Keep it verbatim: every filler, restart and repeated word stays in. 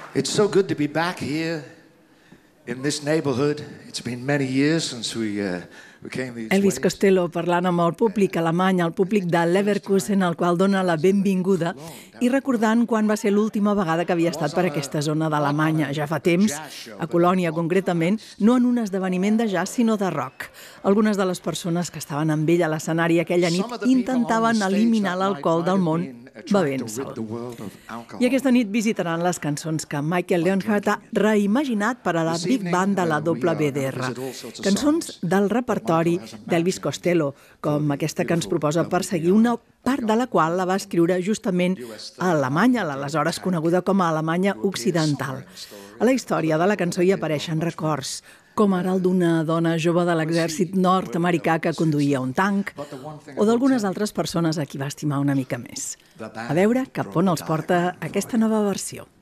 It's so good to be back here in this neighborhood. It's been many years since we uh, became these Elvis Costello parlant amb el públic alemany, el públic de Leverkusen, al qual dona la benvinguda, i recordant quan va ser l'última vegada que havia estat per aquesta zona d'Alemanya, ja fa temps, a Colònia concretament, no en un esdeveniment de jazz, sinó de rock. Algunes de les persones que estaven amb ell a l'escenari aquella nit intentaven eliminar l'alcohol del món bevent-se'l. I aquesta nit visitaran les cançons que Michael Leonhardt ha reimaginat per a la Big Band de la W D R. Cançons del repertori d'Elvis Costello, com aquesta que ens proposa Perseguir, una part de la qual la va escriure justament a Alemanya, l'aleshores coneguda com a Alemanya Occidental. A la història de la cançó hi apareixen records, com ara el d'una dona jove de l'exèrcit nord-americà que conduïa un tanc, o d'algunes altres persones a qui va estimar una mica més. A veure cap on els porta aquesta nova versió.